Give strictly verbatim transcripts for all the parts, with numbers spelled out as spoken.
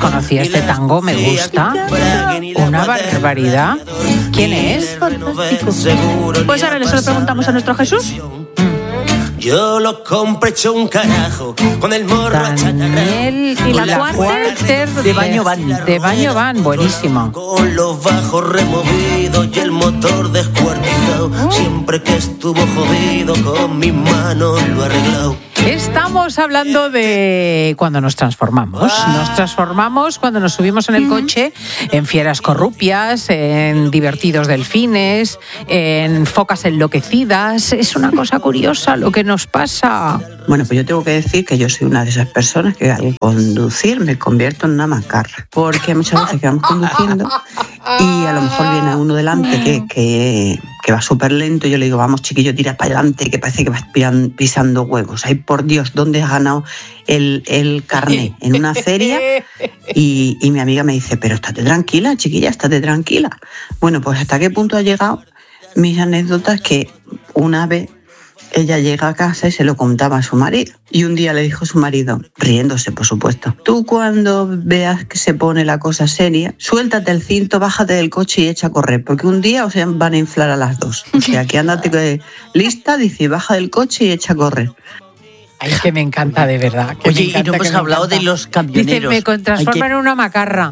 desconocía este tango, me gusta. Una barbaridad. ¿Quién es? Pues ahora se lo preguntamos a nuestro Jesús. Yo lo compré hecho un carajo con el morro Daniel y la, la Cuarter de Baño Van. De Baño Van, buenísimo. Con los bajos removidos y el motor descuartizado. Oh. Siempre que estuvo jodido con mis manos lo he arreglado. Estamos hablando de cuando nos transformamos. Nos transformamos cuando nos subimos en el coche en fieras corrupias, en divertidos delfines, en focas enloquecidas. Es una cosa curiosa lo que nos pasa. Bueno, pues yo tengo que decir que yo soy una de esas personas que al conducir me convierto en una macarra. Porque muchas veces que vamos conduciendo y a lo mejor viene uno delante que, que, que va súper lento y yo le digo, vamos chiquillo, tira para adelante, que parece que vas pisando huevos. Ay, por Dios, ¿dónde has ganado el, el carné? En una feria. Y, y mi amiga me dice, pero estate tranquila, chiquilla, estate tranquila. Bueno, pues ¿hasta qué punto ha llegado mis anécdotas? Que una vez ella llega a casa y se lo contaba a su marido. Y un día le dijo a su marido, riéndose por supuesto, tú cuando veas que se pone la cosa seria, suéltate el cinto, bájate del coche y echa a correr, porque un día os van a inflar a las dos. O sea, que ándate lista, dice, baja del coche y echa a correr. Ay, que me encanta, de verdad. Que Oye, encanta, y no hemos hablado de los camioneros. Dice, me transforma que... en una macarra.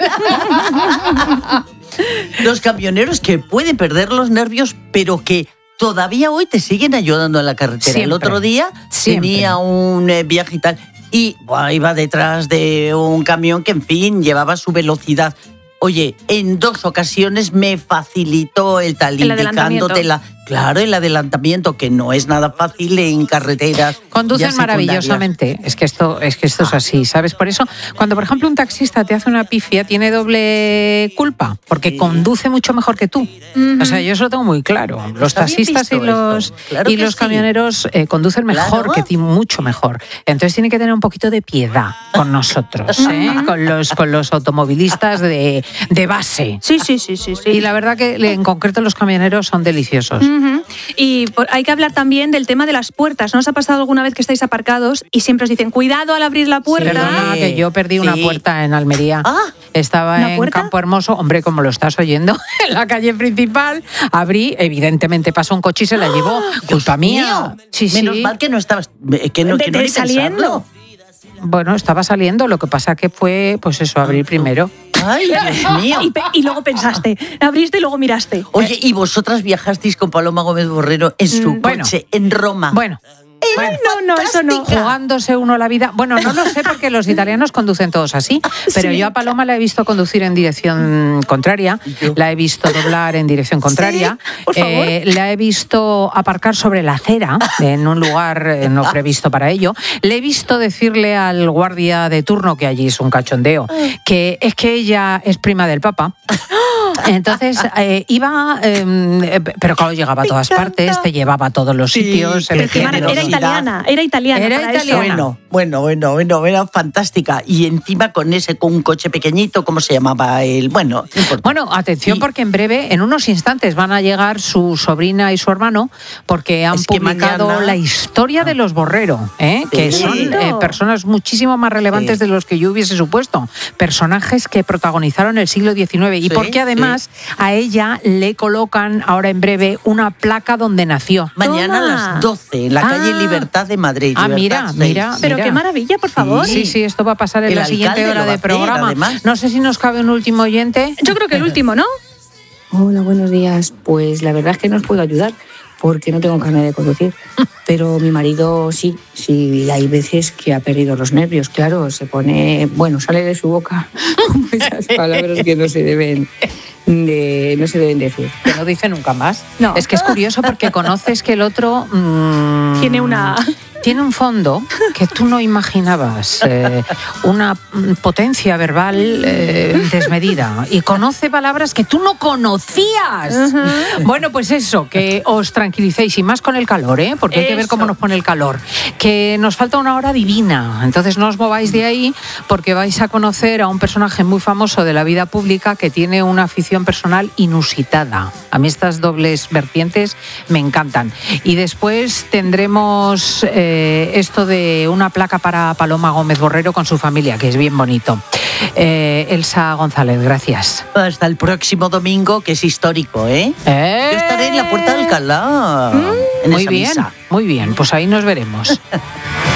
Los camioneros que pueden perder los nervios, pero que todavía hoy te siguen ayudando en la carretera. Siempre. El otro día Siempre. tenía un eh, viaje y tal, y bueno, iba detrás de un camión que, en fin, llevaba su velocidad. Oye, en dos ocasiones me facilitó el tal, el indicándote la... Claro, el adelantamiento, que no es nada fácil en carreteras. Conducen maravillosamente. Es que esto, es que esto es así, ¿sabes? Por eso, cuando por ejemplo un taxista te hace una pifia, tiene doble culpa, porque sí. conduce mucho mejor que tú. Uh-huh. O sea, yo eso lo tengo muy claro. Los Está taxistas y los, claro y los sí. camioneros eh, conducen mejor claro. que ti, mucho mejor. Entonces tienen que tener un poquito de piedad con nosotros, ¿eh? con los con los automovilistas de, de base. Sí, sí, sí, sí, sí. Y la verdad que en concreto los camioneros son deliciosos. Uh-huh. Uh-huh. Y por, hay que hablar también del tema de las puertas. ¿No os ha pasado alguna vez que estáis aparcados y siempre os dicen, cuidado al abrir la puerta? Sí, perdona, que yo perdí sí. una puerta en Almería. Ah, Estaba en puerta? Campo Hermoso, hombre, como lo estás oyendo, en la calle principal. Abrí, evidentemente pasó un coche y se la llevó. ¡Oh, culpa mía! Sí, Menos sí. mal que no estabas... Que no, que no ni saliendo. Bueno, estaba saliendo, lo que pasa que fue, pues eso, abrir primero. ¡Ay, Dios mío! Y, pe- y luego pensaste, abriste y luego miraste. Oye, ¿y vosotras viajasteis con Paloma Gómez Borrero en su mm, coche bueno, en Roma? Bueno. Bueno, no, no, eso no. Jugándose uno la vida. Bueno, no lo sé porque los italianos conducen todos así, pero sí. yo a Paloma la he visto conducir en dirección contraria, la he visto doblar en dirección contraria, ¿Sí? Por favor. Eh, la he visto aparcar sobre la acera en un lugar no previsto para ello, le he visto decirle al guardia de turno, que allí es un cachondeo, que es que ella es prima del Papa. Entonces eh, iba, eh, pero claro, llegaba a todas partes, te llevaba a todos los sitios. Sí, pero era italiana, era italiana. Era para italiana. Eso. Bueno, bueno, bueno, bueno, era fantástica. Y encima con ese, con un coche pequeñito, ¿cómo se llamaba él? Bueno, no bueno, atención y... porque en breve, en unos instantes, van a llegar su sobrina y su hermano, porque han es publicado mañana... la historia de los Borrero, ¿eh? Sí. que son eh, personas muchísimo más relevantes sí. de los que yo hubiese supuesto. Personajes que protagonizaron el siglo diecinueve. Y sí, porque además sí. a ella le colocan ahora en breve una placa donde nació. Mañana Toma. a las doce, en la ah. calle Libertad de Madrid. Ah, mira, mira. Pero mira. qué maravilla, por favor. Sí, sí, esto va a pasar en el la siguiente hora de programa. Hacer, no sé si nos cabe un último oyente. Yo creo que el último, ¿no? Hola, buenos días. Pues la verdad es que no os puedo ayudar porque no tengo carnet de conducir. Pero mi marido sí, sí, hay veces que ha perdido los nervios, claro, se pone, bueno, sale de su boca esas palabras que no se deben de, no se deben decir. Que no dice nunca más. No. Es que es curioso porque conoces que el otro mmm, tiene una... Tiene un fondo que tú no imaginabas, eh, una potencia verbal eh, desmedida y conoce palabras que tú no conocías. Uh-huh. Bueno, pues eso, que os tranquilicéis y más con el calor, ¿eh? Porque hay eso. que ver cómo nos pone el calor. Que nos falta una hora divina, entonces no os mováis de ahí porque vais a conocer a un personaje muy famoso de la vida pública que tiene una afición personal inusitada. A mí estas dobles vertientes me encantan. Y después tendremos... Eh, esto de una placa para Paloma Gómez Borrero con su familia, que es bien bonito. Eh, Elsa González, gracias. Hasta el próximo domingo, que es histórico, ¿eh? ¿Eh? Yo estaré en la Puerta de Alcalá. Mm, en muy esa bien, misa. muy bien. Pues ahí nos veremos.